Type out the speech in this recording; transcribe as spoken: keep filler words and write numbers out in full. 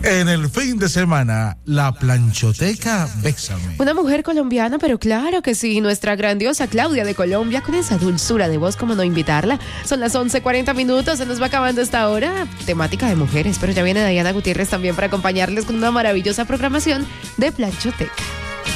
En el fin de semana, la planchoteca Bésame. Una mujer colombiana, pero claro que sí, nuestra grandiosa Claudia de Colombia, con esa dulzura de voz, ¿cómo no invitarla? Son las once cuarenta minutos, se nos va acabando esta hora, temática de mujeres, pero ya viene Diana Gutiérrez también para acompañarles con una maravillosa programación de planchoteca.